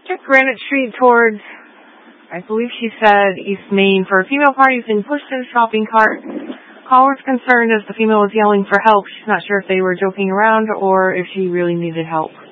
Took Granite Street towards, I believe she said, East Main for a female party who's been pushed in a shopping cart. Caller was concerned as the female was yelling for help. She's not sure if they were joking around or if she really needed help.